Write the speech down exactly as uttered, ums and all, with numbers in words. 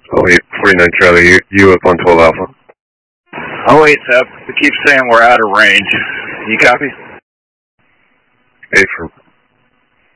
Oh eight, forty-nine Charlie, you, you up on twelve Alpha. Oh eight, Seb. It keeps saying we're out of range. You copy? Affirm.